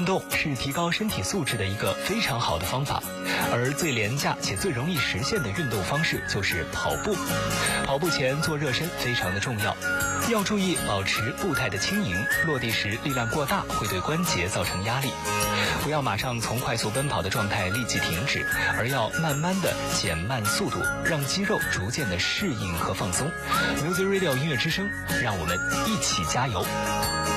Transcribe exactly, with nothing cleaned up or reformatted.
动是提高身体素质的一个非常好的方法，而最廉价且最容易实现的运动方式就是跑步。跑步前做热身非常的重要，要注意保持步态的轻盈，落地时力量过大会对关节造成压力。不要马上从快速奔跑的状态立即停止，而要慢慢的减慢速度，让肌肉逐渐的适应和放松。Music Radio 音乐之声，让我们一起加油。